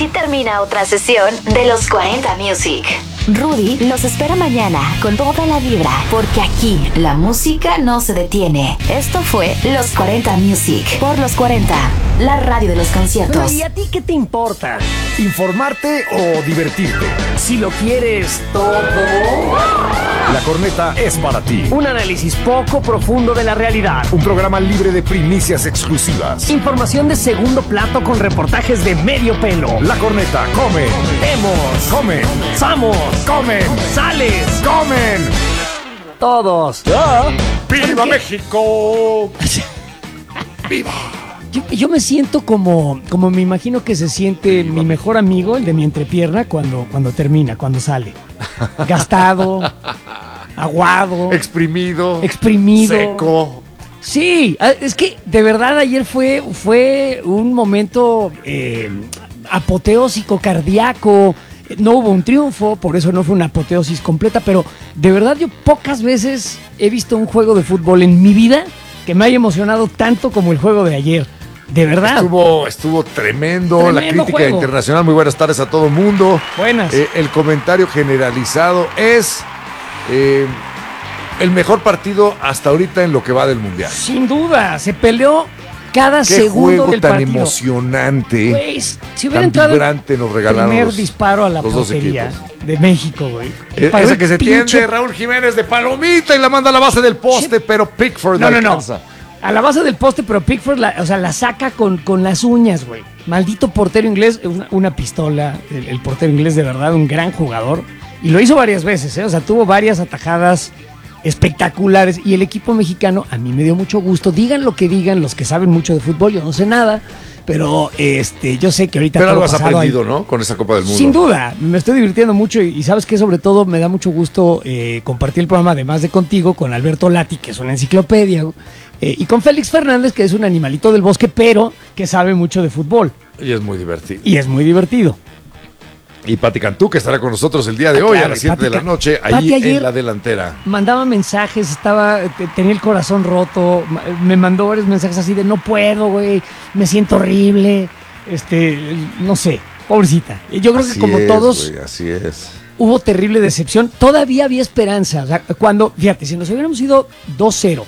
Así termina otra sesión de los 40 Music. Rudy los espera mañana con toda la vibra, porque aquí la música no se detiene. Esto fue Los 40 Music por Los 40, la radio de los conciertos. ¿Y a ti qué te importa? ¿Informarte o divertirte? Si lo quieres todo. La corneta es para ti. Un análisis poco profundo de la realidad. Un programa libre de primicias exclusivas. Información de segundo plato con reportajes de medio pelo. La corneta come. Vemos. Comen. Vamos. Comen. Sales. Comen. Todos. ¡Viva México! ¡Viva! Yo me siento como me imagino que se siente mi mejor amigo, el de mi entrepierna, cuando termina, cuando sale. Gastado, aguado, exprimido, seco. Sí, es que de verdad ayer fue un momento apoteósico, cardíaco. No hubo un triunfo, por eso no fue una apoteosis completa, pero de verdad yo pocas veces he visto un juego de fútbol en mi vida que me haya emocionado tanto como el juego de ayer. De verdad. Estuvo tremendo la crítica juego internacional. Muy buenas tardes a todo mundo. Buenas. El comentario generalizado es el mejor partido hasta ahorita en lo que va del Mundial. Sin duda, se peleó cada Qué segundo juego del tan partido. emocionante, Pues, si hubiera tan entrado vibrante nos regalaron primer disparo a la los dos portería equipos. de México, güey. Esa que se tiende Raúl Jiménez de palomita y la manda a la base del poste, pero Pickford no alcanza. A la base del poste, pero Pickford la saca con las uñas, güey. Maldito portero inglés, una pistola. El portero inglés, de verdad, un gran jugador. Y lo hizo varias veces, ¿eh? O sea, tuvo varias atajadas espectaculares. Y el equipo mexicano, a mí me dio mucho gusto. Digan lo que digan los que saben mucho de fútbol, yo no sé nada. Pero yo sé que ahorita... Pero algo has aprendido, ¿no? Con esa Copa del Mundo. Sin duda, me estoy divirtiendo mucho y sabes que sobre todo me da mucho gusto compartir el programa, además de contigo, con Alberto Lati, que es una enciclopedia, y con Félix Fernández, que es un animalito del bosque, pero que sabe mucho de fútbol. Y es muy divertido. Y Pati Cantú, que estará con nosotros el día de hoy, claro, a las 7 de la noche, ahí en la delantera. Mandaba mensajes, tenía el corazón roto, me mandó varios mensajes así de no puedo, güey, me siento horrible, no sé, pobrecita. Yo creo que como todos, güey, así es. Hubo terrible decepción, todavía había esperanza. O sea, fíjate, si nos hubiéramos ido 2-0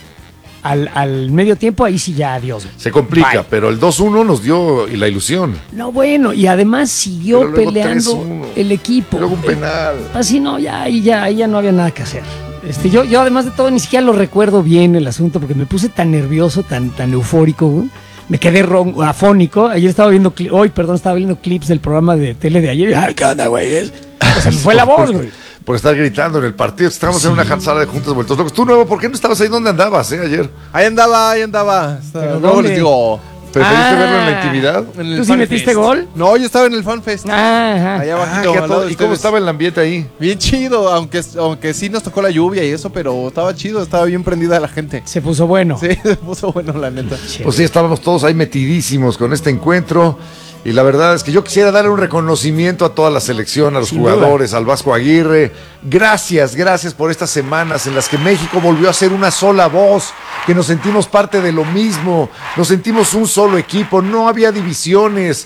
al medio tiempo, ahí sí ya adiós. Se complica, Bye. pero el 2-1 nos dio la ilusión. No, bueno, y además siguió peleando 3-1, el equipo. luego un penal. Así no, ahí ya no había nada que hacer. Yo además de todo ni siquiera lo recuerdo bien el asunto porque me puse tan nervioso, tan eufórico, güey. Me quedé afónico. Ayer estaba viendo clips del programa de tele de ayer. Ay, ¿qué onda, güey? Se me fue la voz, güey. Por estar gritando en el partido. Estábamos en una sala de juntas vueltos locos. Tú, Nuevo, ¿por qué no estabas ahí? ¿Dónde andabas, ayer? Ahí andaba. ¿Pero Luego dónde? les digo. ¿Preferiste verlo en la intimidad? ¿Tú sí metiste gol? No, yo estaba en el FanFest. Ajá. Allá abajito. al lado de ¿Y cómo ustedes. estaba el ambiente ahí? Bien chido, aunque sí nos tocó la lluvia y eso, pero estaba chido, estaba bien prendida la gente. Se puso bueno. Sí, se puso bueno, la neta. Pues sí, estábamos todos ahí metidísimos con este encuentro. Y la verdad es que yo quisiera darle un reconocimiento a toda la selección, a los jugadores, al Vasco Aguirre. Gracias por estas semanas en las que México volvió a ser una sola voz, que nos sentimos parte de lo mismo, nos sentimos un solo equipo, no había divisiones.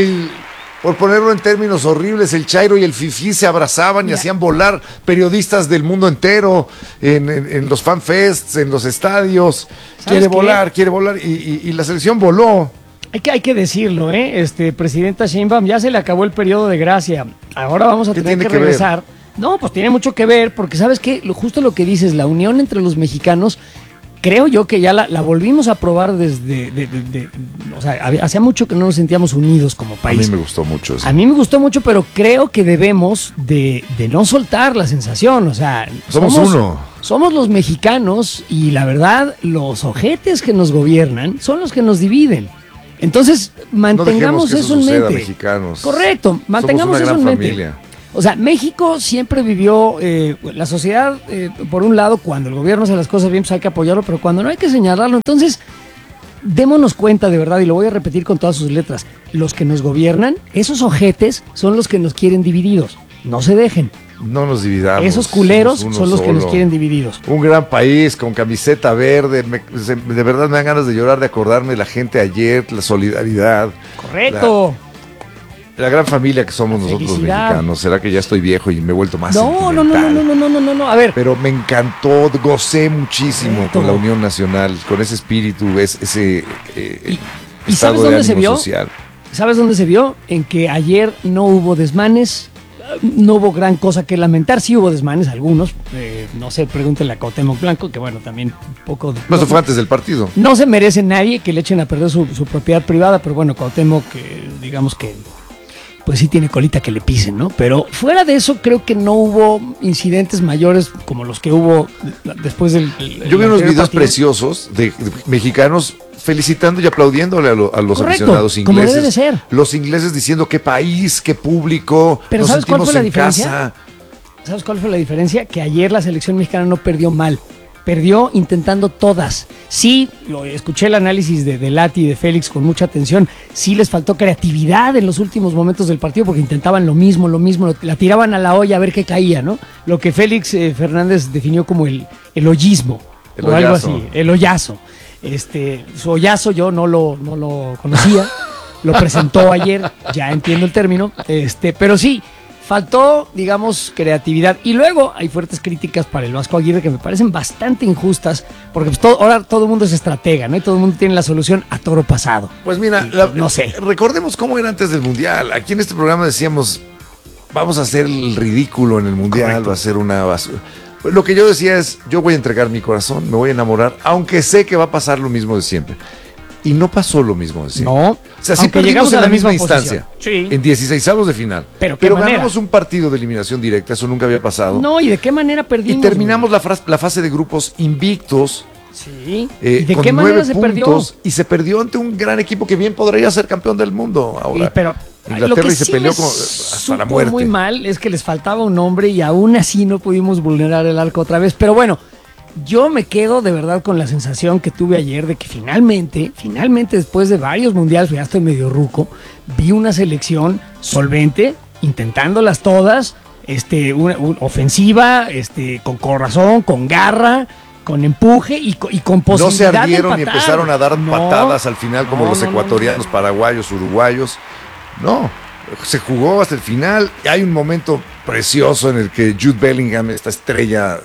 Por ponerlo en términos horribles, el Chairo y el Fifí se abrazaban y hacían volar periodistas del mundo entero en los fanfests, en los estadios. Quiere volar y la selección voló. Hay que decirlo, Presidenta Sheinbaum, ya se le acabó el periodo de gracia. Ahora vamos a tener que regresar. No, pues tiene mucho que ver, porque ¿sabes qué? Justo lo que dices, la unión entre los mexicanos, creo yo que ya la volvimos a probar o sea, hacía mucho que no nos sentíamos unidos como país. A mí me gustó mucho eso. A mí me gustó mucho, pero creo que debemos de no soltar la sensación, o sea... Somos uno. Somos los mexicanos y la verdad, los ojetes que nos gobiernan son los que nos dividen. Entonces, mantengamos no eso en mente. Mexicanos. Correcto, mantengamos eso en mente. Familia. O sea, México siempre vivió, la sociedad, por un lado, cuando el gobierno hace las cosas bien, pues hay que apoyarlo, pero cuando no hay que señalarlo. Entonces, démonos cuenta de verdad, y lo voy a repetir con todas sus letras, los que nos gobiernan, esos ojetes son los que nos quieren divididos. No se dejen. No nos dividamos. Esos culeros son los que nos quieren divididos. Un gran país con camiseta verde. De verdad me dan ganas de llorar, de acordarme de la gente ayer, la solidaridad. Correcto. La gran familia que somos nosotros los Felicidad. mexicanos. ¿Será que ya estoy viejo y me he vuelto más No, sentimental? a ver. Pero me encantó, gocé muchísimo Correcto. con la Unión Nacional, con ese espíritu, ese ¿Y estado sabes de dónde se ánimo vio? social. ¿Sabes dónde se vio? En que ayer no hubo desmanes, no hubo gran cosa que lamentar, sí hubo desmanes, algunos, no sé, pregúntenle a Cuauhtémoc Blanco, que bueno, también un poco... No, eso fue antes del partido. No se merece nadie que le echen a perder su propiedad privada, pero bueno, Cuauhtémoc, digamos que pues sí tiene colita que le pisen, ¿no? Pero fuera de eso, creo que no hubo incidentes mayores como los que hubo después del... Yo vi unos anterior videos partido. preciosos de mexicanos felicitando y aplaudiéndole a los Correcto, aficionados como ingleses. debe de ser. Los ingleses diciendo qué país, qué público, Pero nos ¿sabes cuál sentimos fue la en diferencia? casa. ¿Sabes cuál fue la diferencia? Que ayer la selección mexicana no perdió mal. Perdió intentando todas. Sí, escuché el análisis de Lati y de Félix con mucha atención. Sí les faltó creatividad en los últimos momentos del partido porque intentaban lo mismo, la tiraban a la olla a ver qué caía, ¿no? Lo que Félix Fernández definió como el hoyismo. El o algo hoyazo. así, el hoyazo. Su hoyazo yo no lo conocía. Lo presentó ayer, ya entiendo el término. Pero sí, faltó, digamos, creatividad. Y luego hay fuertes críticas para el Vasco Aguirre que me parecen bastante injustas, porque pues ahora todo el mundo es estratega, ¿no? Y todo el mundo tiene la solución a toro pasado. Pues mira, Y, no sé. recordemos cómo era antes del Mundial. Aquí en este programa decíamos, vamos a hacer el ridículo en el Mundial, Correcto. va a ser una basura. Pues lo que yo decía es, yo voy a entregar mi corazón, me voy a enamorar, aunque sé que va a pasar lo mismo de siempre. Y no pasó lo mismo de siempre. No, O sea, sí aunque perdimos llegamos en a la la misma misma instancia, posición. Sí. en 16avos de final. Pero ¿qué manera? ganamos un partido de eliminación directa, eso nunca había pasado. No, ¿y de qué manera y perdimos? terminamos la fase de grupos invictos, Sí. ¿Y de con qué manera 9 se puntos, perdió? y se perdió ante un gran equipo que bien podría ser campeón del mundo ahora. Pero Inglaterra lo que y se sí peleó me hasta la supo muerte. muy mal es que les faltaba un hombre y aún así no pudimos vulnerar el arco otra vez. Pero bueno, yo me quedo de verdad con la sensación que tuve ayer de que finalmente después de varios mundiales, ya estoy medio ruco, vi una selección solvente, intentándolas todas, una ofensiva, con corazón, con garra, con empuje y con No posibilidad se ardieron de y empatar. empezaron a dar No, patadas al final como no, los no, ecuatorianos, paraguayos, uruguayos. No, se jugó hasta el final. Y hay un momento precioso en el que Jude Bellingham, esta estrella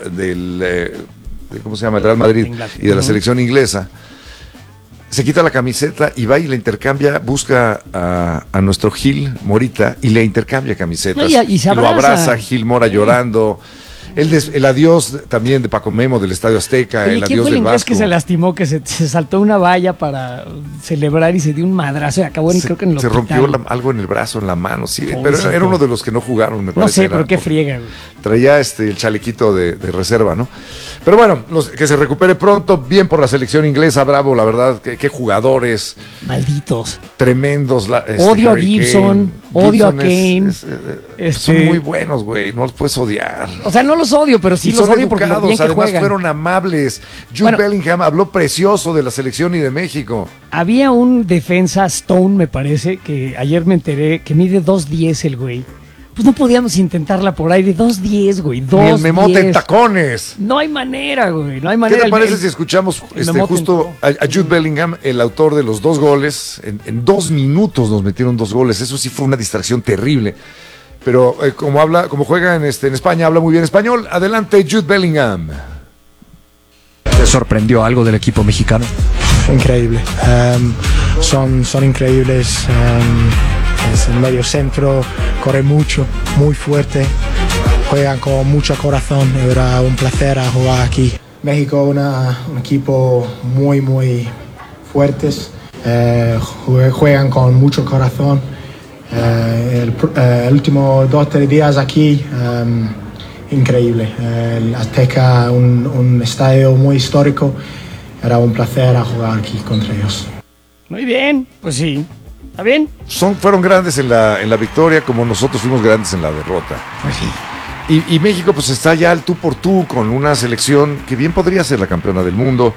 ¿cómo se llama? El Real Madrid y de la selección inglesa, se quita la camiseta y va y le intercambia, busca a nuestro Gil Morita y le intercambia camisetas. No, y se lo abraza. abraza, Gil Mora llorando. El adiós también de Paco Memo del Estadio Azteca, Oye, el ¿quién adiós fue el del inglés Vasco. que se lastimó, que se saltó una valla para celebrar y se dio un madrazo y acabó creo que en el se hospital? rompió algo en el brazo, en la mano, sí, pero Pobrecito. era uno de los que no jugaron, me No parece. sé, era pero qué por- friega, güey. Traía el chalequito de reserva, ¿no? Pero bueno, que se recupere pronto, bien por la selección inglesa, bravo, la verdad, qué jugadores Malditos. tremendos. Odio a Harry Gibson, odio a Gibson Kane. son muy buenos, güey, no los puedes odiar. O sea, no los odio, pero sí Y los son odio porque lo educados, bien que además juegan. fueron amables. Jude Bueno. Bellingham habló precioso de la selección y de México. Había un defensa, Stone, me parece, que ayer me enteré que mide 2.10 el güey. Pues no podíamos intentarla por aire. 2.10, güey. 2.10. Ni el memote en tacones. No hay manera, güey. No hay ¿Qué manera. te parece si escuchamos Memote justo a Jude Bellingham, el autor de los 2 goles? En 2 minutos nos metieron 2 goles. Eso sí fue una distracción terrible. Pero como juega en España, habla muy bien español. Adelante, Jude Bellingham. ¿Te sorprendió algo del equipo mexicano? Increíble. Son increíbles. Es el medio centro, corre mucho, muy fuerte, juegan con mucho corazón. Era un placer a jugar aquí. México un equipo muy fuertes, juegan con mucho corazón. El último 2-3 días aquí, increíble. El Azteca, un estadio muy histórico. Era un placer a jugar aquí contra ellos. Muy bien, pues sí. ¿Está bien? Fueron grandes en la victoria, como nosotros fuimos grandes en la derrota. Pues sí. Y México pues está ya al tú por tú con una selección que bien podría ser la campeona del mundo.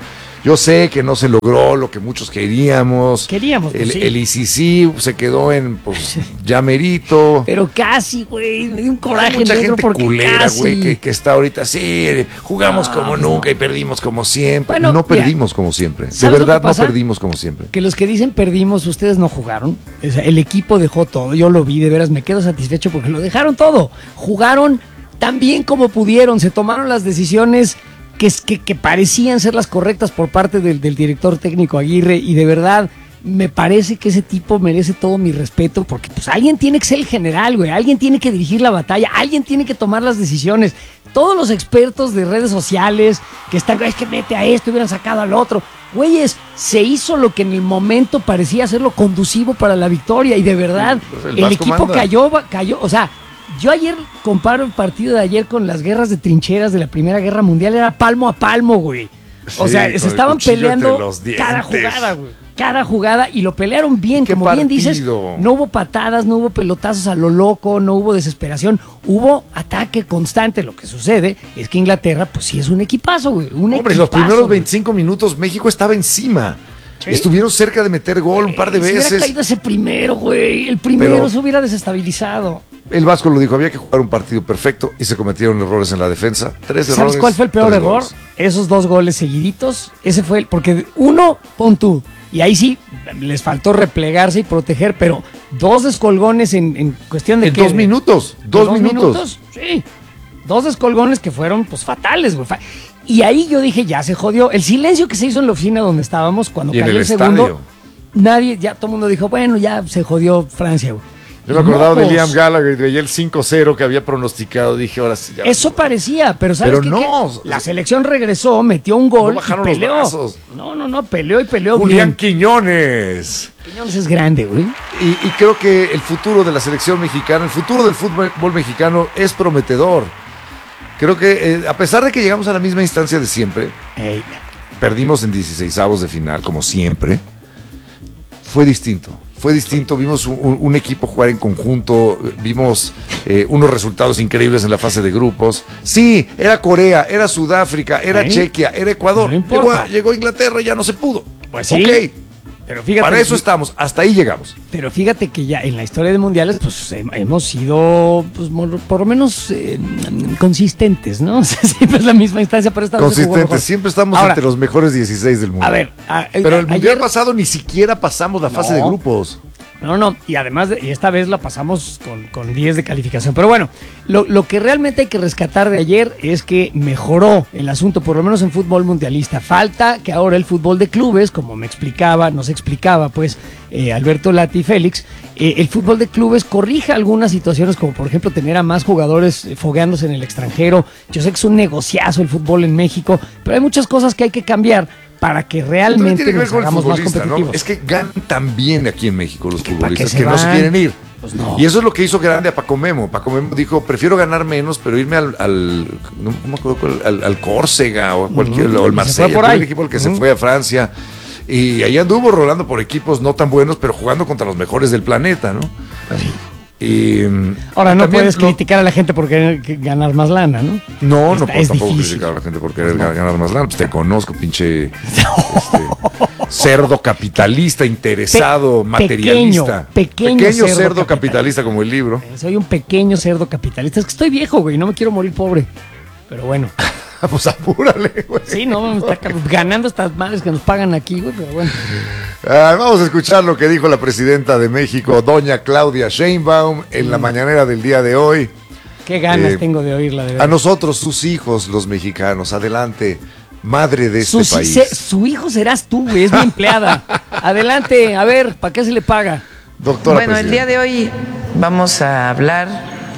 Yo sé que no se logró lo que muchos queríamos. Pues, sí. El ICC se quedó en, pues, ya merito. Pero casi, güey, me dio un coraje. Hay mucha gente porque culera, casi. güey, que está ahorita, sí, jugamos como nunca y perdimos como siempre. Bueno, no perdimos como siempre. De ¿sabes verdad, lo que pasa? no perdimos como siempre. Que los que dicen perdimos, ustedes no jugaron. O sea, el equipo dejó todo. Yo lo vi, de veras, me quedo satisfecho porque lo dejaron todo. Jugaron tan bien como pudieron. Se tomaron las decisiones que parecían ser las correctas por parte del director técnico Aguirre. Y de verdad, me parece que ese tipo merece todo mi respeto. Porque pues alguien tiene que ser el general, güey. Alguien tiene que dirigir la batalla. Alguien tiene que tomar las decisiones. Todos los expertos de redes sociales que están, es que mete a esto, hubieran sacado al otro. Güeyes, se hizo lo que en el momento parecía ser lo conducivo para la victoria. Y de verdad, Pues el equipo cayó. O sea, yo ayer comparo el partido de ayer con las guerras de trincheras de la Primera Guerra Mundial. Era palmo a palmo, güey. O sea, Sí, se estaban peleando cada dientes. jugada, güey. Cada jugada, y lo pelearon bien, como bien dices, no hubo patadas, no hubo pelotazos a lo loco, no hubo desesperación, hubo ataque constante. Lo que sucede es que Inglaterra, pues sí es un equipazo, güey. Hombre, los primeros 25 minutos México estaba encima. ¿Sí? Estuvieron cerca de meter gol un par de veces. Si hubiera caído ese primero, güey, el primero Pero se hubiera desestabilizado. El Vasco lo dijo, había que jugar un partido perfecto y se cometieron errores en la defensa. ¿Sabes cuál fue el peor error? Goles. Esos 2 goles seguiditos. Ese fue porque uno, pon tú, y ahí sí les faltó replegarse y proteger, pero 2 descolgones en cuestión de... En 2 minutos. 2 minutos. Sí. 2 descolgones que fueron pues fatales, güey. Y ahí yo dije, ya se jodió. El silencio que se hizo en la oficina donde estábamos cuando y cayó en el segundo, estadio. nadie, ya todo el mundo dijo, bueno, ya se jodió Francia, güey. Yo me acordaba de Liam Gallagher y veía el 5-0 que había pronosticado. Dije, ahora sí. Ya eso parecía, pero ¿sabes qué? No. La selección regresó, metió un gol y peleó. No, peleó y peleó Julián bien. Quiñones. Quiñones es grande, güey. Y creo que el futuro de la selección mexicana, el futuro del fútbol mexicano es prometedor. Creo que a pesar de que llegamos a la misma instancia de siempre, perdimos en 16avos de final, como siempre, fue distinto. Fue distinto, vimos un equipo jugar en conjunto, vimos unos resultados increíbles en la fase de grupos. Sí, era Corea, era Sudáfrica, era Chequia, era Ecuador. No llegó Inglaterra y ya no se pudo. Pues sí. Ok, pero fíjate, para eso estamos, hasta ahí llegamos. Pero fíjate que ya en la historia de mundiales, pues hemos sido, pues, por lo menos consistentes, ¿no? Siempre es la misma instancia, pero esta vez se jugó mejor. Consistentes, siempre estamos entre los mejores 16 del mundo. A ver, pero el mundial pasado ni siquiera pasamos la fase de grupos. No, y además, y esta vez la pasamos con 10 de calificación. Pero bueno, lo que realmente hay que rescatar de ayer es que mejoró el asunto, por lo menos en fútbol mundialista. Falta que ahora el fútbol de clubes, como nos explicaba pues Alberto Lati Félix, el fútbol de clubes corrija algunas situaciones, como por ejemplo tener a más jugadores fogueándose en el extranjero. Yo sé que es un negociazo el fútbol en México, pero hay muchas cosas que hay que cambiar para que realmente nos hagamos más competitivos. ¿No? Es que ganan tan bien aquí en México los futbolistas que no se quieren ir. Pues no. Y eso es lo que hizo grande a Paco Memo. Paco Memo dijo, prefiero ganar menos, pero irme al Córcega o o al Marsella, el equipo al que se fue a Francia. Y ahí anduvo rolando por equipos no tan buenos, pero jugando contra los mejores del planeta, ¿no? Sí. Y ahora no puedes criticar a la gente por querer ganar más lana, ¿no? No puedo tampoco criticar a la gente por querer ganar más lana. Pues te conozco, pinche cerdo capitalista, interesado, materialista. Pequeño cerdo capitalista como el libro. Soy un pequeño cerdo capitalista. Es que estoy viejo, güey, no me quiero morir pobre. Pero bueno. Pues apúrale, güey. Sí, no, está ganando estas madres que nos pagan aquí, güey, pero bueno. Vamos a escuchar lo que dijo la presidenta de México, doña Claudia Sheinbaum, en la mañanera del día de hoy. Qué ganas tengo de oírla, de verdad. A nosotros, sus hijos, los mexicanos, adelante, madre de este país. Su hijo serás tú, güey, es mi empleada. Adelante, a ver, ¿para qué se le paga? Doctora Bueno, el día de hoy vamos a hablar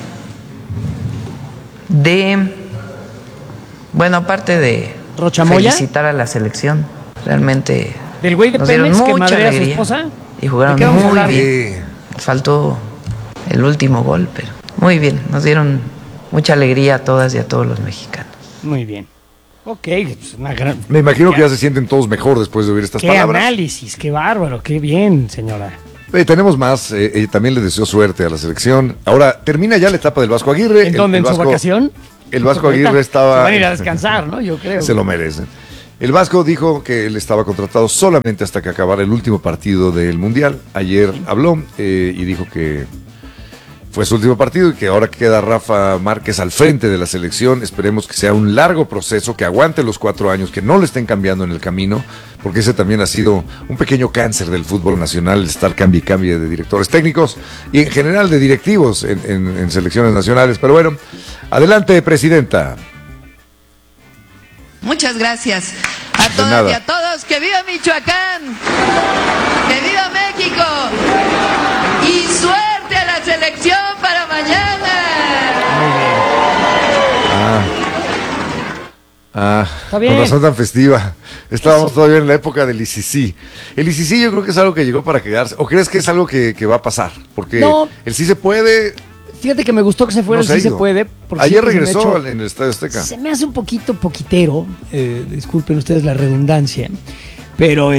de... Bueno, aparte de ¿Rochamoya? Felicitar a la selección, realmente ¿Del güey de nos dieron Pemex que mucha madrea a su alegría esposa? y jugaron muy bien. Faltó el último gol, pero muy bien. Nos dieron mucha alegría a todas y a todos los mexicanos. Muy bien. Ok, pues una gran... Me imagino que ya se sienten todos mejor después de oír estas palabras. Qué análisis, qué bárbaro, qué bien, señora. Tenemos más, también le deseo suerte a la selección. Ahora, termina ya la etapa del Vasco Aguirre. ¿En dónde? ¿En su vacación? El Vasco Aguirre estaba... Se van a ir a descansar, ¿no? Yo creo. Se lo merecen. El Vasco dijo que él estaba contratado solamente hasta que acabara el último partido del Mundial. Ayer habló y dijo que fue su último partido y que ahora queda Rafa Márquez al frente de la selección. Esperemos que sea un largo proceso, que aguante los 4 años, que no le estén cambiando en el camino, porque ese también ha sido un pequeño cáncer del fútbol nacional, el estar cambie y cambie de directores técnicos y en general de directivos en selecciones nacionales. Pero bueno, adelante, presidenta. Muchas gracias a todas y a todos. ¡Que viva Michoacán! ¡Que viva México! ¡Y suerte a la selección para mañana! Está bien. Con razón tan festiva. Estábamos todavía en la época del ICC. El ICC yo creo que es algo que llegó para quedarse. ¿O crees que es algo que va a pasar? Porque el sí se puede... Fíjate que me gustó que se fuera el sí se puede. Ayer regresó en el Estadio Azteca. Se me hace un poquitero, disculpen ustedes la redundancia, pero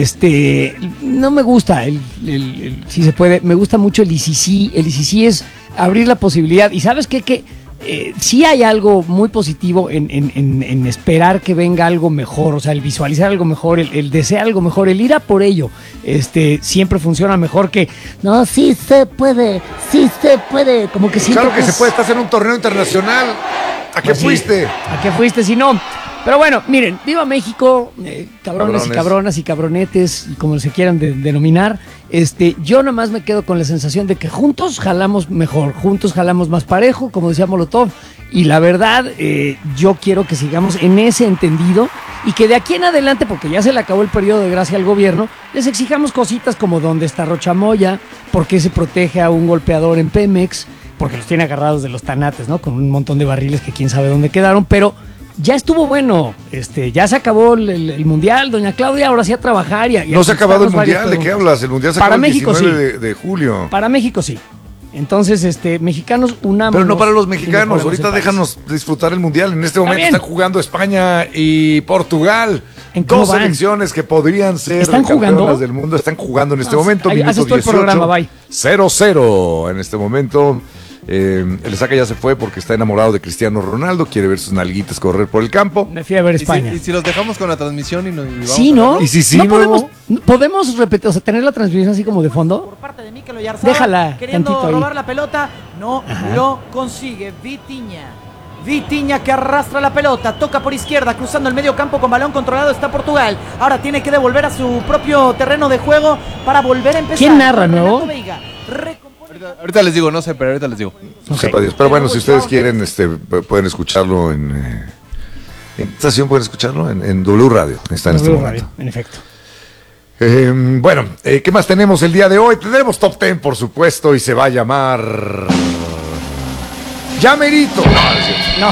no me gusta el sí se puede. Me gusta mucho el ICC. El ICC es abrir la posibilidad. Y ¿sabes qué? Que sí hay algo muy positivo en esperar que venga algo mejor, o sea, el visualizar algo mejor, el desear algo mejor, el ir a por ello, siempre funciona mejor que, no, sí se puede, como que siempre. Claro que se puede, estás en un torneo internacional, ¿a qué fuiste? ¿A qué fuiste si no? Pero bueno, miren, viva México, cabrones y cabronas y cabronetes, y como se quieran denominar. Yo nomás me quedo con la sensación de que juntos jalamos mejor, juntos jalamos más parejo, como decía Molotov, y la verdad, yo quiero que sigamos en ese entendido y que de aquí en adelante, porque ya se le acabó el periodo de gracia al gobierno, les exijamos cositas como dónde está Rochamoya, por qué se protege a un golpeador en Pemex, porque los tiene agarrados de los tanates, ¿no? Con un montón de barriles que quién sabe dónde quedaron, pero ya estuvo bueno, ya se acabó el Mundial, doña Claudia, ahora sí a trabajar. No se ha acabado el Mundial, ¿de qué hablas? El Mundial se acabó el 19 de julio. Para México sí. Entonces, mexicanos, unamos. Pero no para los mexicanos, ahorita déjanos disfrutar el Mundial. En este momento están jugando España y Portugal. Dos selecciones que podrían ser campeonas del mundo. Están jugando en este momento. Haces todo el programa, bye. 0-0 en este momento. El Saca ya se fue porque está enamorado de Cristiano Ronaldo, quiere ver sus nalguitas correr por el campo. Me fui a ver España. ¿Y si los dejamos con la transmisión y vamos sí, ¿no? ¿Y si sí, no? ¿Podemos repetir, o sea, tener la transmisión así como de fondo? Por parte de Mikel Oyarzabal, déjala queriendo robar la pelota, no lo consigue. Vitinha que arrastra la pelota, toca por izquierda, cruzando el medio campo con balón controlado está Portugal. Ahora tiene que devolver a su propio terreno de juego para volver a empezar. ¿Quién narra, nuevo? Ahorita les digo, no sé, pero ahorita les digo. Okay. Pero bueno, si ustedes quieren, pueden escucharlo en estación, pueden escucharlo en W Radio. Está en este momento. Radio, en efecto. Bueno, ¿qué más tenemos el día de hoy? Tendremos Top 10, por supuesto, y se va a llamar... ¡Llamerito! No.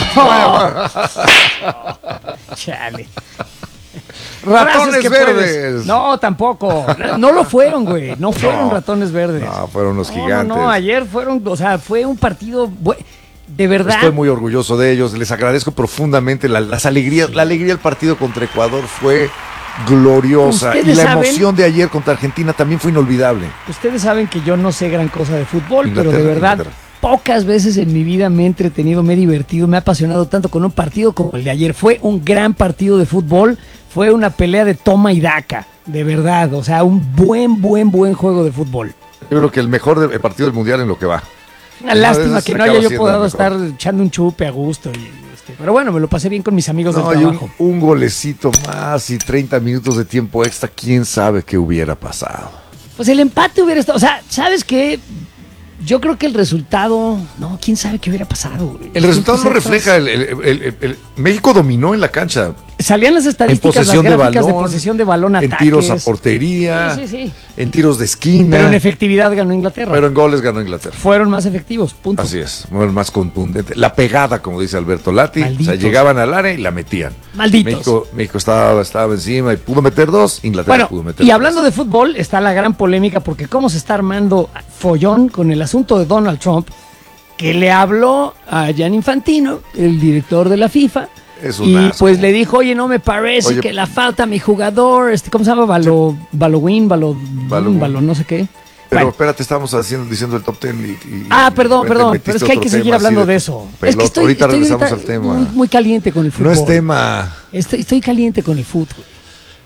Chale. Ratones verdes. No, tampoco. No lo fueron, güey. No fueron ratones verdes. No, fueron los gigantes. No, ayer fueron, o sea, fue un partido de verdad. Estoy muy orgulloso de ellos. Les agradezco profundamente las alegrías. La alegría del partido contra Ecuador fue gloriosa. Y la emoción de ayer contra Argentina también fue inolvidable. Ustedes saben que yo no sé gran cosa de fútbol, pero de verdad, pocas veces en mi vida me he entretenido, me he divertido, me ha apasionado tanto con un partido como el de ayer. Fue un gran partido de fútbol. Fue una pelea de toma y daca, de verdad, o sea, un buen juego de fútbol. Yo creo que el mejor partido del Mundial en lo que va. Una lástima que no haya yo podido estar echando un chupe a gusto. Pero bueno, me lo pasé bien con mis amigos del trabajo. Un golecito más y 30 minutos de tiempo extra, quién sabe qué hubiera pasado. Pues el empate hubiera estado, o sea, ¿sabes qué? Yo creo que el resultado, no, quién sabe qué hubiera pasado. El resultado no refleja, México dominó en la cancha. Salían las estadísticas, las gráficas de posesión de balón, en ataques. tiros a portería, sí. En tiros de esquina. Pero en efectividad ganó Inglaterra. Pero en goles ganó Inglaterra. Fueron más efectivos, punto. Así es, fueron más contundentes. La pegada, como dice Alberto Lati, malditos. O sea, llegaban al área y la metían. Malditos. México estaba encima y pudo meter 2, Inglaterra pudo meter 2. Y hablando de fútbol, está la gran polémica porque cómo se está armando follón con el asunto de Donald Trump, que le habló a Gianni Infantino, el director de la FIFA, y asco. Pues le dijo, oye, no me parece que la falta a mi jugador, ¿cómo se llama? Balowin, no sé qué. Pero bueno, espérate, estamos diciendo el top 10 perdón, pero es que hay que seguir hablando de eso. Es que ahorita regresamos al tema. Muy caliente con el fútbol. No es tema. Estoy caliente con el fútbol.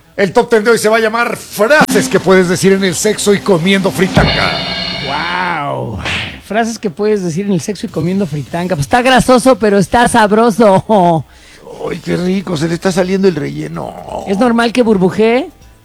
El top 10 de hoy se va a llamar frases que puedes decir en el sexo y comiendo fritanga. ¡Wow! Frases que puedes decir en el sexo y comiendo fritanga. Pues está grasoso, pero está sabroso. ¡Ay, qué rico! Se le está saliendo el relleno. ¿Es normal que burbujee?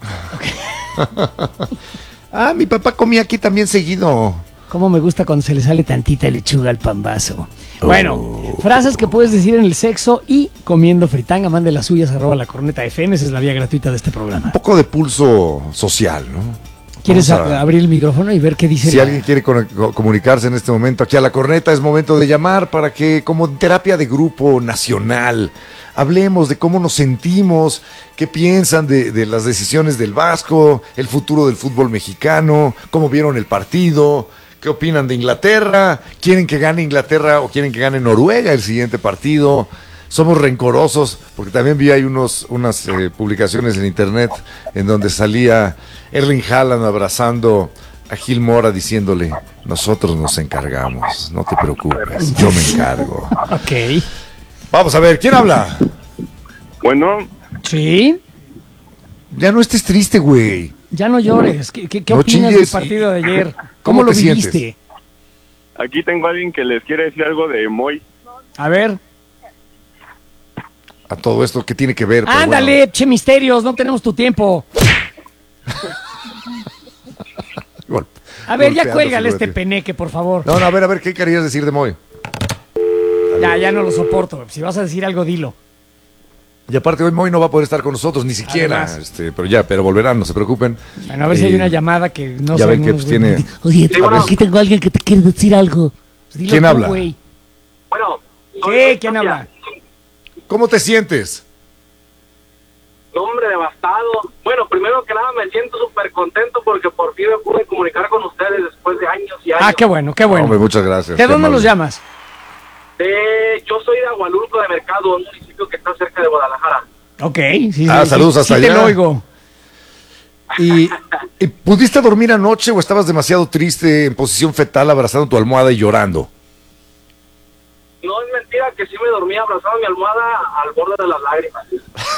Mi papá comía aquí también seguido. Cómo me gusta cuando se le sale tantita lechuga al pambazo. Bueno, frases que puedes decir en el sexo y comiendo fritanga. Mande las suyas, @lacorneta.fm. Esa es la vía gratuita de este programa. Un poco de pulso social, ¿no? ¿Quieres abrir el micrófono y ver qué dice? Si alguien quiere comunicarse en este momento aquí a La Corneta, es momento de llamar para que, como terapia de grupo nacional, hablemos de cómo nos sentimos, qué piensan de las decisiones del Vasco, el futuro del fútbol mexicano, cómo vieron el partido, qué opinan de Inglaterra, quieren que gane Inglaterra o quieren que gane Noruega el siguiente partido. Somos rencorosos, porque también vi ahí unas publicaciones en internet en donde salía Erling Haaland abrazando a Gil Mora diciéndole: nosotros nos encargamos, no te preocupes, yo me encargo. Ok. Vamos a ver, ¿quién habla? Bueno. ¿Sí? Ya no estés triste, güey. Ya no llores. ¿Qué No opinas chingues. del partido de ayer? ¿Cómo lo te viviste? sientes? Aquí tengo a alguien que les quiere decir algo de Moy. A ver. A todo esto, ¿qué tiene que ver? Pero Ándale, bueno. che misterios, no tenemos tu tiempo. A ver, ya Golpeando cuélgale su este brete. peneque, por favor. No, a ver, ¿qué querías decir de Moy? Ya no lo soporto. Si vas a decir algo, dilo. Y aparte hoy Moy no va a poder estar con nosotros, ni siquiera. Además. Pero volverán, no se preocupen. Bueno, a ver si hay una llamada que no ya ven sabemos, que pues, güey. tiene... Oye, Sí, bueno. aquí tengo a alguien que te quiere decir algo. Dilo ¿Quién tú, habla? güey. Bueno, ¿Qué? ¿Quién habla? ¿Cómo te sientes? hombre, devastado. Bueno, primero que nada me siento súper contento porque por fin me pude comunicar con ustedes después de años y años. Ah, qué bueno, qué bueno. Hombre, muchas gracias. ¿De qué dónde amable. nos llamas? Yo soy de Agualulco de Mercado, un municipio que está cerca de Guadalajara. Ok, sí. Saludos hasta sí allá. te lo oigo. ¿Y pudiste dormir anoche o estabas demasiado triste en posición fetal abrazando tu almohada y llorando? No es mentira que sí me dormí abrazado a mi almohada al borde de las lágrimas.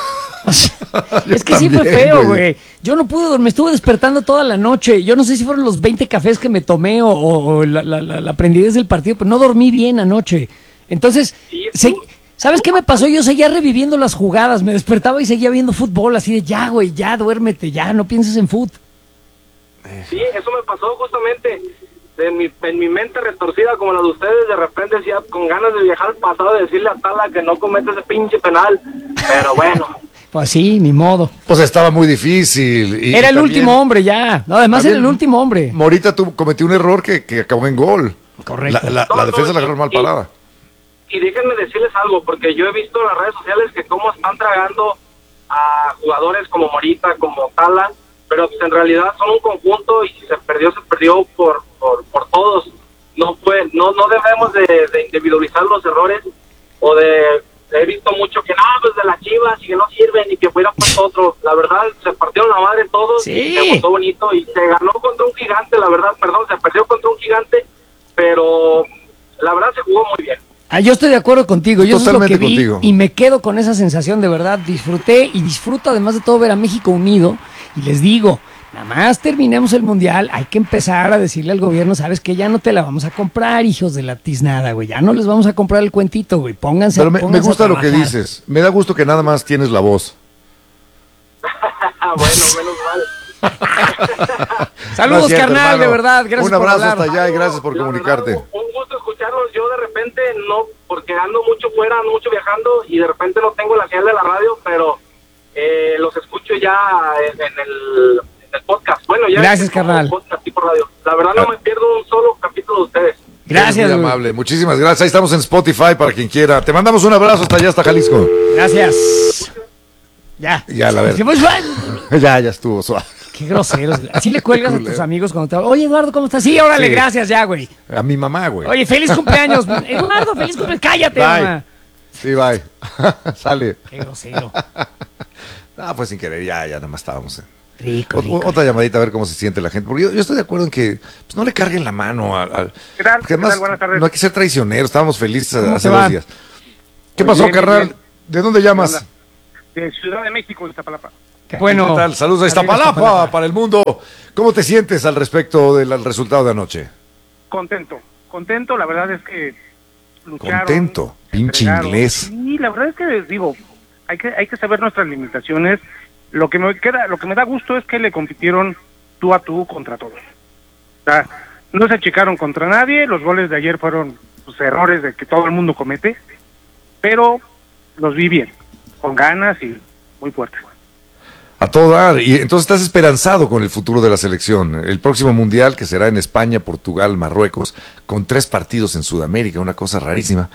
Es que sí fue También, feo, güey. Yo no pude dormir, me estuve despertando toda la noche. Yo no sé si fueron los 20 cafés que me tomé o la prendidez del partido, pero no dormí bien anoche. Entonces, ¿sabes qué me pasó? Yo seguía reviviendo las jugadas, me despertaba y seguía viendo fútbol, así de ya, güey, ya, duérmete, ya, no pienses en fútbol. Sí, eso me pasó justamente en mi mente retorcida como la de ustedes, de repente decía con ganas de viajar al pasado y decirle a Tala que no comete ese pinche penal, pero bueno. Pues sí, ni modo. Pues estaba muy difícil. Y Era el también- último hombre ya, no, además era también el último hombre. Morita cometió un error que acabó en gol. Correcto. La defensa la agarró mal parada. Y déjenme decirles algo, porque yo he visto en las redes sociales que cómo están tragando a jugadores como Morita, como Tala, pero pues en realidad son un conjunto y si se perdió por todos. No debemos de individualizar los errores o he visto mucho que pues de las Chivas y que no sirven y que fuera puesto otro. La verdad, se partieron la madre todos, Sí. y se votó bonito y se ganó contra un gigante, la verdad, se perdió contra un gigante, pero la verdad se jugó muy bien. Yo estoy de acuerdo contigo, yo eso es lo que Totalmente vi contigo. y me quedo con esa sensación, de verdad, disfruté y disfruto además de todo ver a México unido y les digo, nada más terminemos el mundial, hay que empezar a decirle al gobierno, sabes que ya no te la vamos a comprar, hijos de la tiznada, güey, ya no les vamos a comprar el cuentito, güey, pónganse Pero me pónganse gusta a lo que trabajar. dices. Me da gusto que nada más tienes la voz. Bueno, menos mal. Saludos, No es cierto, carnal, hermano. de verdad, gracias Un por abrazo hablar. hasta allá y gracias por La comunicarte. verdad, un gusto escucharlos. Yo de repente no, porque ando mucho fuera, ando mucho viajando y de repente no tengo la señal de la radio, pero los escucho ya en el podcast. Bueno, ya Gracias, escucho carnal. el podcast tipo radio. La verdad no me pierdo un solo capítulo de ustedes. Gracias, Eres muy güey. amable. Muchísimas gracias. Ahí estamos en Spotify para quien quiera. Te mandamos un abrazo hasta allá, hasta Jalisco. Gracias. Ya. Ya, la verdad. Dijimos, "Bueno". Ya estuvo suave. Qué groseros. Así le cuelgas a tus culero. amigos cuando te hablan. Oye, Eduardo, ¿cómo estás? Sí, órale, Sí. gracias, ya, güey. A mi mamá, güey. Oye, feliz cumpleaños. Eduardo, feliz cumpleaños. Cállate, Bye. mamá. Sí, bye. Sale. Qué grosero. Pues sin querer, ya nada más estábamos. Rico, rico. Otra llamadita a ver cómo se siente la gente. Porque yo estoy de acuerdo en que pues, no le carguen la mano al. ¿Qué tal? Porque además, ¿Qué tal? Buenas tardes. no hay que ser traicioneros. Estábamos felices ¿Cómo hace te va? 2 días. ¿Qué Muy pasó, bien, carnal? bien. ¿De dónde llamas? De Ciudad de México, Iztapalapa. Bueno. ¿Qué tal? Saludos a Iztapalapa para el mundo. ¿Cómo te sientes al respecto del resultado de anoche? Contento, la verdad es que lucharon. Contento, pinche inglés. Sí, la verdad es que digo, hay que saber nuestras limitaciones. Lo que me da gusto es que le compitieron tú a tú contra todos. O sea, no se achicaron contra nadie, los goles de ayer fueron pues, errores de que todo el mundo comete, pero los vi bien, con ganas y muy fuertes. A todo dar. Y entonces estás esperanzado con el futuro de la selección. El próximo mundial, que será en España, Portugal, Marruecos, con 3 partidos en Sudamérica, una cosa rarísima.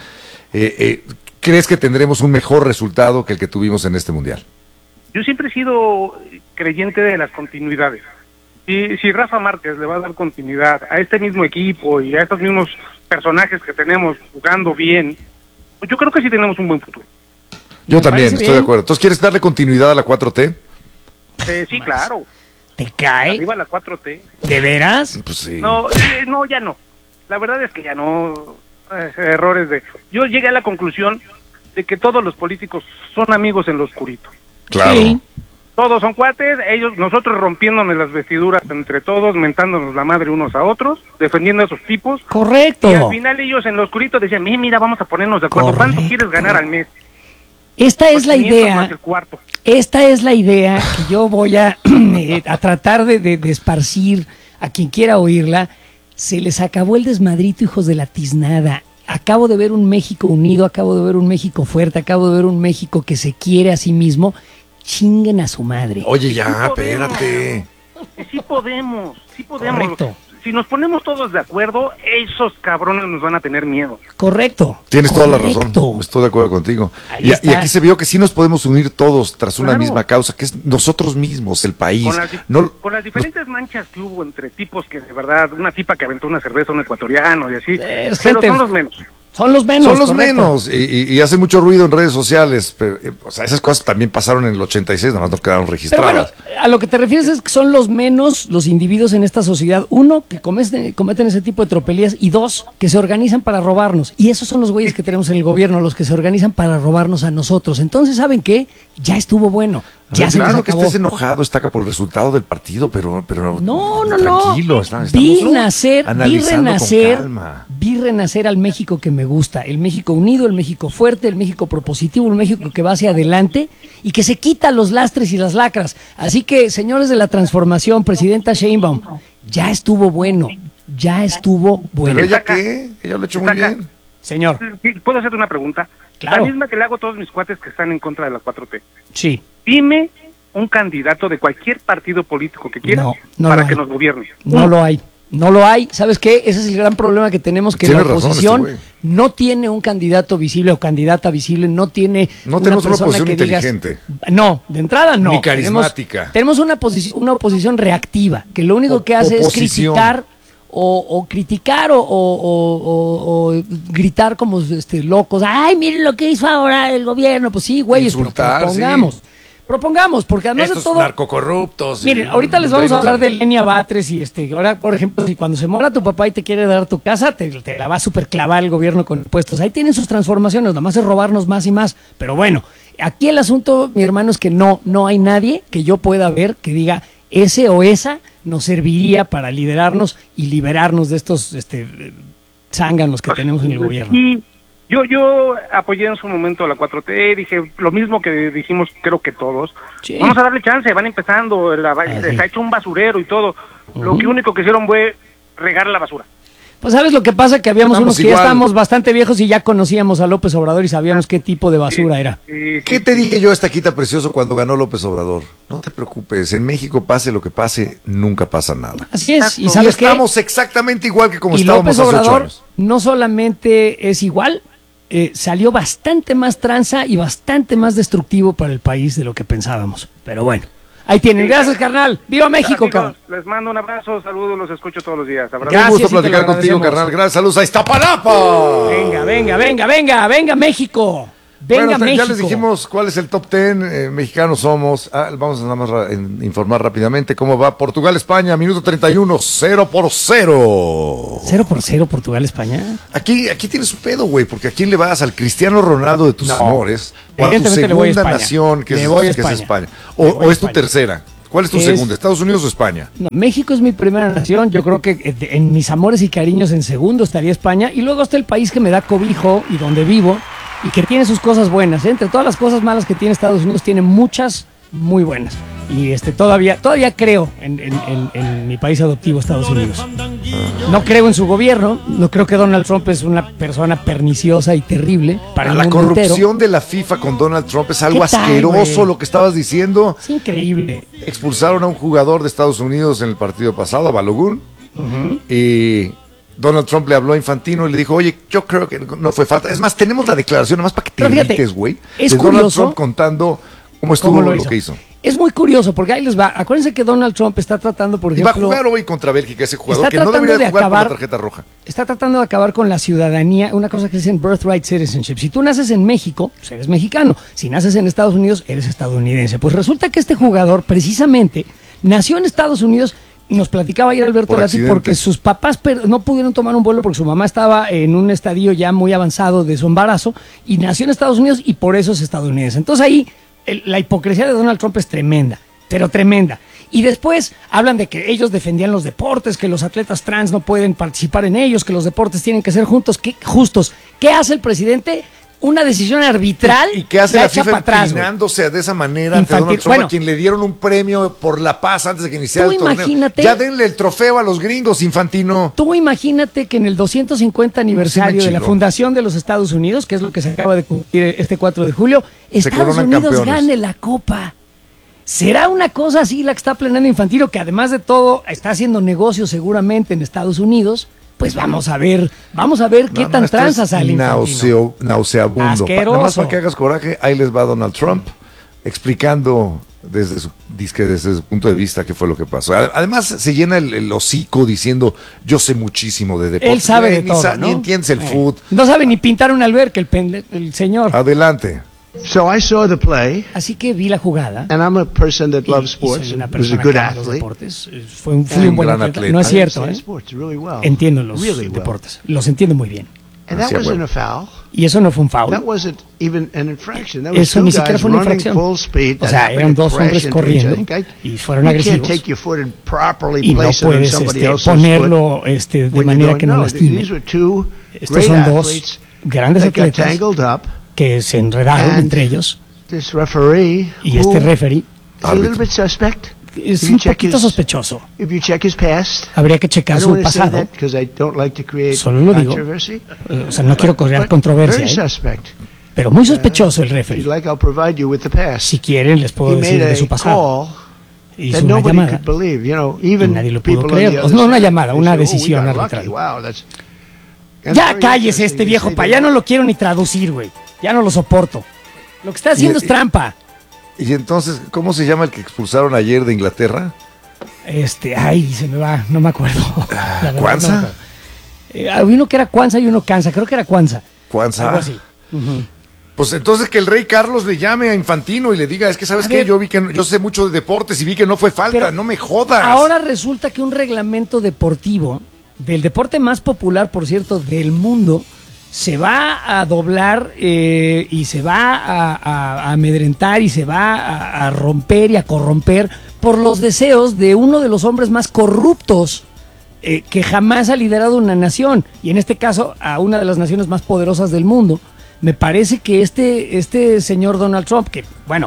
¿Crees que tendremos un mejor resultado que el que tuvimos en este mundial? Yo siempre he sido creyente de las continuidades. Y si Rafa Márquez le va a dar continuidad a este mismo equipo y a estos mismos personajes que tenemos jugando bien, pues yo creo que sí tenemos un buen futuro. Yo también, estoy de acuerdo. Entonces, ¿quieres darle continuidad a la 4T? Sí, claro. ¿Te cae? Arriba la 4T. ¿De veras? Pues sí. No, ya no. La verdad es que ya no. Errores de... Yo llegué a la conclusión de que todos los políticos son amigos en lo oscurito. Claro. Sí. Todos son cuates, nosotros rompiéndonos las vestiduras entre todos, mentándonos la madre unos a otros, defendiendo a esos tipos. Correcto. Y al final ellos en lo oscurito decían, mira, vamos a ponernos de acuerdo. Correcto. ¿Cuánto quieres ganar al mes? Esta es la idea. Esta es la idea que yo voy a tratar de esparcir a quien quiera oírla. Se les acabó el desmadrito, hijos de la tiznada. Acabo de ver un México unido, acabo de ver un México fuerte, acabo de ver un México que se quiere a sí mismo. Chinguen a su madre. Oye, ya, espérate. Sí podemos. Correcto. Si nos ponemos todos de acuerdo, esos cabrones nos van a tener miedo. Correcto. Tienes toda la razón. Estoy de acuerdo contigo. Y aquí se vio que sí nos podemos unir todos tras una misma causa, que es nosotros mismos, el país. Con las diferentes manchas que hubo entre tipos que de verdad, una tipa que aventó una cerveza a un ecuatoriano y así, pero son los menos. Son los menos. Son los menos. Y hace mucho ruido en redes sociales. Pero, o sea, esas cosas también pasaron en el 86, nada más no quedaron registradas. Pero bueno, a lo que te refieres es que son los menos los individuos en esta sociedad. Uno, que cometen ese tipo de tropelías. Y dos, que se organizan para robarnos. Y esos son los güeyes que tenemos en el gobierno, los que se organizan para robarnos a nosotros. Entonces, ¿saben qué? Ya estuvo bueno. Ya se claro que estés enojado, Estaca, por el resultado del partido, pero no. Tranquilo. Vi renacer al México que me gusta, el México unido, el México fuerte, el México propositivo, el México que va hacia adelante y que se quita los lastres y las lacras. Así que, señores de la transformación, presidenta Sheinbaum, ya estuvo bueno. ¿Pero ella qué? Ella lo ha hecho muy bien. Señor. ¿Puedo hacerte una pregunta? Claro. La misma que le hago a todos mis cuates que están en contra de la 4T. Sí. Dime un candidato de cualquier partido político que quieras para que nos gobierne. No lo hay. ¿Sabes qué? Ese es el gran problema que tenemos, que la oposición no tiene un candidato visible o candidata visible, no tenemos una oposición inteligente. De entrada no. Ni carismática. Tenemos una oposición reactiva, que lo único que hace es criticar o criticar o gritar como locos. Ay, miren lo que hizo ahora el gobierno. Pues sí, güeyes, propongamos, porque además estos de todo... narcocorruptos. Miren, ahorita les vamos a hablar de Lenia Batres y ahora, por ejemplo, si cuando se muera tu papá y te quiere dar tu casa, te la va a superclavar el gobierno con impuestos. Ahí tienen sus transformaciones, nada más es robarnos más y más. Pero bueno, aquí el asunto, mi hermano, es que no hay nadie que yo pueda ver que diga ese o esa nos serviría para liderarnos y liberarnos de estos zánganos que tenemos en el gobierno. Y yo apoyé en su momento a la 4T, dije lo mismo que dijimos, creo que todos. Sí. Vamos a darle chance, van empezando, se ha hecho un basurero y todo. Lo que único que hicieron fue regar la basura. Pues sabes lo que pasa, que habíamos unos que ya estábamos bastante viejos y ya conocíamos a López Obrador y sabíamos qué tipo de basura era. ¿Qué te dije yo, Estaquita Precioso, cuando ganó López Obrador? No te preocupes, en México pase lo que pase, nunca pasa nada. Así es, y ¿sabes qué? Estamos exactamente igual que como estábamos hace 8 años. López Obrador no solamente es igual, salió bastante más tranza y bastante más destructivo para el país de lo que pensábamos. Pero bueno. Ahí tienen, gracias, carnal. ¡Viva México, cabrón! Les mando un abrazo, saludos, los escucho todos los días. Gracias, un gusto platicar contigo, carnal. Gracias, saludos a Iztapalapa. Venga, México. Venga, bueno, México. Ya les dijimos cuál es el top 10, mexicanos somos. Vamos a nada más informar rápidamente cómo va Portugal-España, minuto 31, 0-0. 0-0 Portugal-España. Aquí tienes un pedo, güey, porque ¿a quién le vas? ¿Al Cristiano Ronaldo de tus amores? ¿O a tu Evidentemente le voy a segunda España. nación, que Le es voy a España? Le voy ¿O a es tu España. tercera? ¿Cuál es tu segunda? ¿Estados Unidos o España? No, México es mi primera nación. Yo creo que en mis amores y cariños en segundo estaría España. Y luego está el país que me da cobijo y donde vivo y que tiene sus cosas buenas. Entre todas las cosas malas que tiene Estados Unidos, tiene muchas muy buenas. Y todavía creo en mi país adoptivo, Estados Unidos. No creo en su gobierno. No creo que Donald Trump es una persona perniciosa y terrible para el La mundo corrupción entero. de la FIFA con Donald Trump es algo ¿Qué tal, asqueroso, güey? lo que estabas diciendo. Es increíble. Expulsaron a un jugador de Estados Unidos en el partido pasado, a Balogun, y Donald Trump le habló a Infantino y le dijo, oye, yo creo que no fue falta. Es más, tenemos la declaración, nada más para que te Pero fíjate, grites, güey, es de Donald curioso Trump contando cómo estuvo lo que hizo. Es muy curioso, porque ahí les va. Acuérdense que Donald Trump está tratando, por Y va a ejemplo... jugar hoy contra Bélgica, ese jugador está que no tratando debería de jugar acabar- con la tarjeta roja. Está tratando de acabar con la ciudadanía, una cosa que dicen birthright citizenship. Si tú naces en México, pues eres mexicano. Si naces en Estados Unidos, eres estadounidense. Pues resulta que este jugador, precisamente, nació en Estados Unidos. Nos platicaba ayer Alberto Por Lati accidente. porque sus papás no pudieron tomar un vuelo porque su mamá estaba en un estadio ya muy avanzado de su embarazo y nació en Estados Unidos y por eso es estadounidense. Entonces ahí la hipocresía de Donald Trump es tremenda, pero tremenda. Y después hablan de que ellos defendían los deportes, que los atletas trans no pueden participar en ellos, que los deportes tienen que ser justos. ¿Qué hace el presidente? Una decisión arbitral. ¿Y qué hace la echa FIFA para atrás, güey. inclinándose de esa manera ante Donald Trump, Bueno, a quien le dieron un premio por la paz antes de que iniciara tú el torneo? imagínate- Ya denle el trofeo a los gringos, Infantino. Tú imagínate que en el 250 aniversario de la chingó. fundación de los Estados Unidos, que es lo que se acaba de cumplir este 4 de julio, Estados coronan Unidos campeones. gane la Copa. ¿Será una cosa así la que está planeando Infantino, que además de todo está haciendo negocios seguramente en Estados Unidos? Pues vamos a ver qué tan esto tranza es sale Infantino. nauseabundo. Asqueroso. Nada más para que hagas coraje, ahí les va Donald Trump explicando desde su punto de vista qué fue lo que pasó. Además se llena el hocico diciendo, yo sé muchísimo de deportes. Él sabe de Ni todo, ¿no? Ni entiendes el fútbol. No sabe ni pintar una alberca el señor. Adelante. So I saw the play, Así que vi la jugada. and I'm a person that loves Y sports. soy una Was a persona good que ama los athlete. deportes. Fui un buen gran atleta. atleta. No es I cierto, understand ¿eh? sports really well. Entiendo los Really well. deportes. Los entiendo muy bien. And that Hacia wasn't huevo. a foul. Y eso no fue un foul. That wasn't even an infraction. That was Eso two ni siquiera guys fue una running infracción. full speed. O that sea, happened eran to dos crash hombres into each other. corriendo y fueron You agresivos. can't take your foot and properly Y no place it on puedes somebody else's ponerlo foot de when manera you're que going, no no, lastime. these were two Estos great son dos athletes grandes that got atletas tangled up. que se enredaron And entre ellos. This referee, Y este who referee is a little bit suspect. es If un you check poquito his- sospechoso. If you check his past, Habría que checar I don't su want to say pasado. that because I don't like to create Solo lo digo. controversy. O sea, no quiero crear But controversia, very ¿eh? suspect. Pero muy sospechoso el If you'd referee. like, I'll provide you with the past. Si quieren, les puedo He decir made de su a pasado. call Hizo that una nobody llamada. could believe. You know, Y even nadie lo pudo people on creer. the O other no una side, llamada, they una say, "Oh, we decisión got arbitral. lucky. Wow, that's Ya very cállese interesting este you viejo say pa, that. ya no lo quiero ni traducir, güey. Ya no lo soporto. Lo que está haciendo es trampa. Y entonces, ¿cómo se llama el que expulsaron ayer de Inglaterra? Ay, se me va, no me acuerdo. La verdad, ¿Cuanza? no me acuerdo. Había uno que era Cuanza y uno Canza, creo que era Cuanza. ¿Cuánza? Algo así. Pues entonces que el rey Carlos le llame a Infantino y le diga, es que sabes A qué, ver. yo sé mucho de deportes y vi que no fue falta, Pero no me jodas. Ahora resulta que un reglamento deportivo, del deporte más popular, por cierto, del mundo, se va a doblar y se va a amedrentar y se va a romper y a corromper por los deseos de uno de los hombres más corruptos que jamás ha liderado una nación, y en este caso a una de las naciones más poderosas del mundo. Me parece que este señor Donald Trump, que bueno,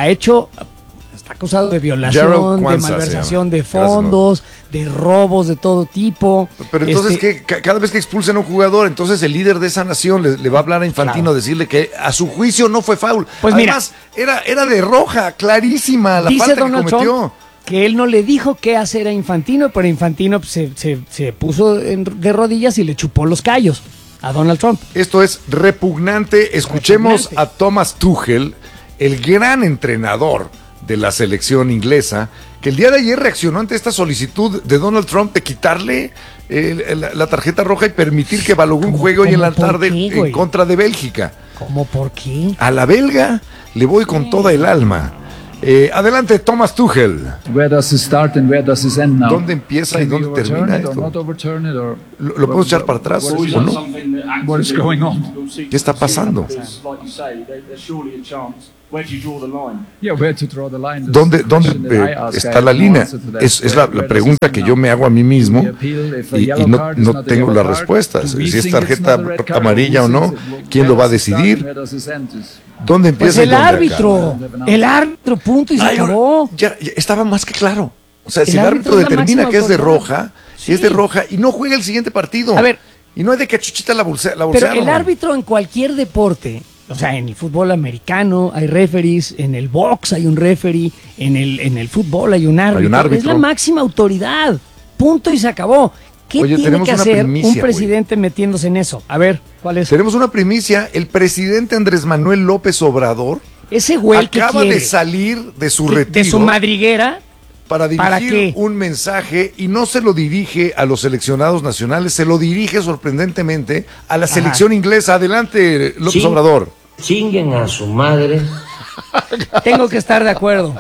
está acusado de violación, Gerald de Kwanza se malversación llama. de fondos, de robos de todo tipo. Pero entonces, cada vez que expulsen a un jugador, entonces el líder de esa nación le va a hablar a Infantino, Claro. decirle que a su juicio no fue foul. Pues además, era de roja, clarísima la dice falta Donald que cometió. Trump que él no le dijo qué hacer a Infantino, pero Infantino se puso de rodillas y le chupó los callos a Donald Trump. Esto es repugnante. Escuchemos a Thomas Tuchel, el gran entrenador de la selección inglesa, que el día de ayer reaccionó ante esta solicitud de Donald Trump de quitarle la tarjeta roja y permitir que Balogun juegue hoy en la tarde en contra de Bélgica. ¿Cómo por qué? A la belga le voy con toda el alma. Adelante, Thomas Tuchel. Where does it start and where does it end now? ¿Dónde empieza y dónde termina esto? ¿Lo puedo echar para atrás o no? What is going on? ¿Qué está pasando? Yeah, where to draw the line? ¿Dónde está la línea? Es la pregunta que yo me hago a mí mismo y no tengo las respuestas. Si es tarjeta amarilla o no, ¿quién lo va a decidir? ¿Dónde empieza? Pues el árbitro, punto y se acabó. Ya estaba más que claro. O sea, si el árbitro determina que es de roja, es de roja y no juega el siguiente partido. A ver, y no hay de que Chuchita la bolsearon. Pero el árbitro en cualquier deporte, o sea, en el fútbol americano hay referees, en el box hay un referee, en el fútbol hay un árbitro. Es la máxima autoridad. Punto y se acabó. ¿Qué tiene que hacer un presidente metiéndose en eso? A ver, ¿cuál es? Tenemos una primicia. El presidente Andrés Manuel López Obrador ese güey acaba de salir de su retiro. De su madriguera. Para dirigir un mensaje y no se lo dirige a los seleccionados nacionales, se lo dirige sorprendentemente a la selección inglesa. Adelante, López Obrador. Chinguen a su madre. Tengo que estar de acuerdo.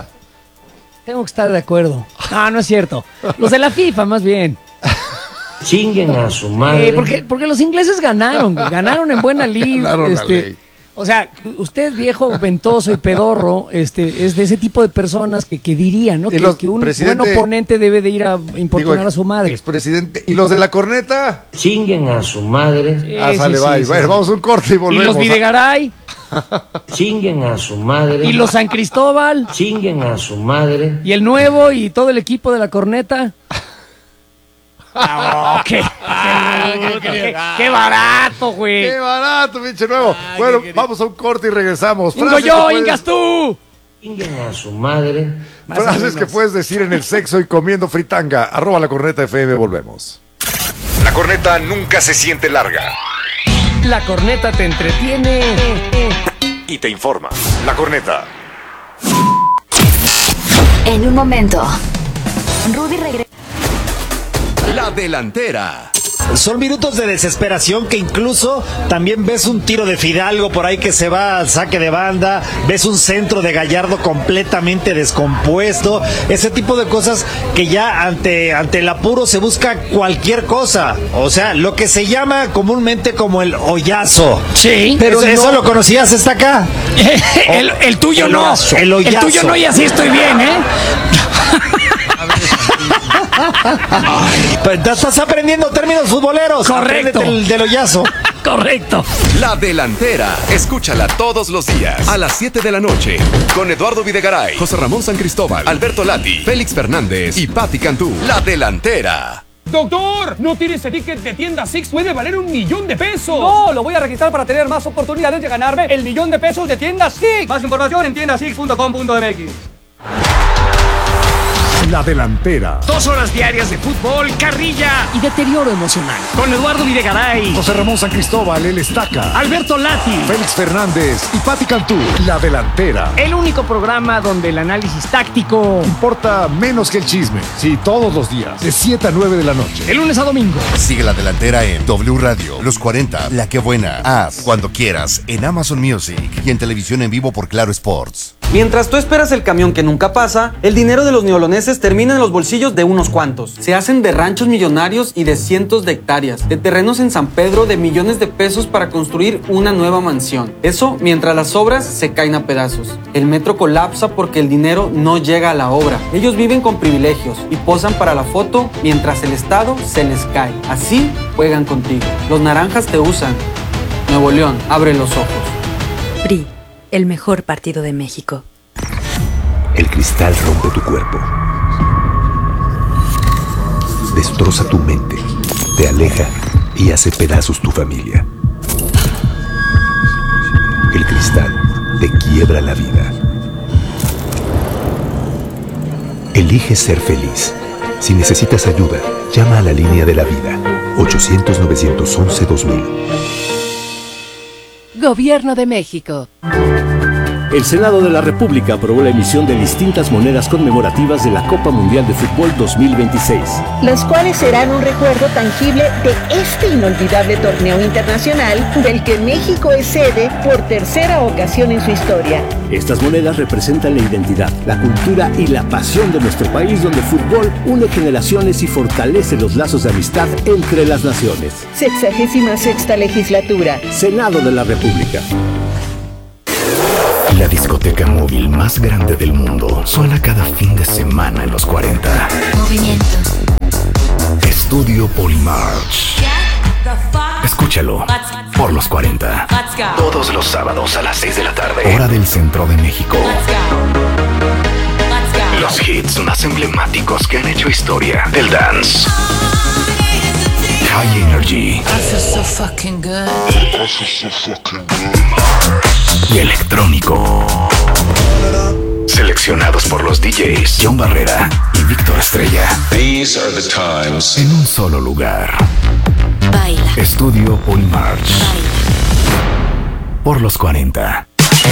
No es cierto. Los de la FIFA, más bien. Chinguen a su madre. Porque los ingleses ganaron en buena lid. O sea, usted viejo, ventoso y pedorro, es de ese tipo de personas que dirían, ¿no? Que un buen oponente debe de ir a importunar a su madre. Expresidente. ¿Y los de la corneta? Chinguen a su madre. Sale, sí. Bueno, vamos a un corte y volvemos. ¿Y los Videgaray? Chinguen a su madre. ¿Y los San Cristóbal? Chinguen a su madre. ¿Y el nuevo y todo el equipo de la corneta? Qué barato, güey. Qué barato, pinche nuevo. Bueno, vamos a un corte y regresamos. Ingas tú. Chinguen a su madre. Frases que puedes decir en el sexo y comiendo fritanga. @la corneta FM, volvemos. La corneta nunca se siente larga. La corneta te entretiene y te informa. La corneta. En un momento, Rudy regresa. La delantera. Son minutos de desesperación que incluso también ves un tiro de Fidalgo por ahí que se va al saque de banda, ves un centro de Gallardo completamente descompuesto, ese tipo de cosas que ya ante el apuro se busca cualquier cosa, o sea, lo que se llama comúnmente como el hoyazo. Sí. Pero eso lo conocías hasta acá. El tuyo no. Hoyazo. El tuyo no y así estoy bien, ¿eh? Estás aprendiendo términos futboleros. Correcto. Del hoyazo. Correcto. La delantera. Escúchala todos los días a las 7 de la noche con Eduardo Videgaray, José Ramón San Cristóbal, Alberto Lati, Félix Fernández y Pati Cantú. La delantera. ¡Doctor! ¿No tiene ese ticket de tienda Six? ¡Puede valer $1,000,000! No, lo voy a registrar para tener más oportunidades de ganarme el $1,000,000 de tienda Six. Más información en tiendasix.com.mx. La delantera. 2 horas diarias de fútbol, carrilla y deterioro emocional. Con Eduardo Videgaray, José Ramón San Cristóbal, el Estaca, Alberto Lati, Félix Fernández y Pati Cantú. La delantera. El único programa donde el análisis táctico importa menos que el chisme. Sí, todos los días, de 7 a 9 de la noche. De lunes a domingo. Sigue La delantera en W Radio, Los 40, La Que Buena, Haz, Cuando Quieras, en Amazon Music y en televisión en vivo por Claro Sports. Mientras tú esperas el camión que nunca pasa, el dinero de los neoloneses termina en los bolsillos de unos cuantos. Se hacen de ranchos millonarios y de cientos de hectáreas, de terrenos en San Pedro de millones de pesos para construir una nueva mansión. Eso mientras las obras se caen a pedazos. El metro colapsa porque el dinero no llega a la obra. Ellos viven con privilegios y posan para la foto mientras el Estado se les cae. Así juegan contigo. Los naranjas te usan. Nuevo León, abre los ojos. PRI, el mejor partido de México. El cristal rompe tu cuerpo. Destroza tu mente, te aleja y hace pedazos tu familia. El cristal te quiebra la vida. Elige ser feliz. Si necesitas ayuda, llama a la línea de la vida. 800-911-2000. Gobierno de México. El Senado de la República aprobó la emisión de distintas monedas conmemorativas de la Copa Mundial de Fútbol 2026. Las cuales serán un recuerdo tangible de este inolvidable torneo internacional del que México es sede por tercera ocasión en su historia. Estas monedas representan la identidad, la cultura y la pasión de nuestro país, donde el fútbol une generaciones y fortalece los lazos de amistad entre las naciones. 66ª legislatura. Senado de la República. La discoteca móvil más grande del mundo suena cada fin de semana en los 40. Movimiento. Estudio Polymarch. Escúchalo por los 40. Todos los sábados a las 6 de la tarde. Hora del centro de México. Los hits más emblemáticos que han hecho historia del dance. High Energy. Y electrónico. Seleccionados por los DJs John Barrera y Víctor Estrella. These are the times. En un solo lugar. Baila. Estudio Polymarch. Por los 40.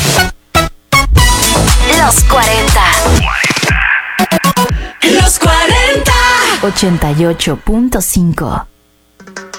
Los 40. Los 40. 88.5.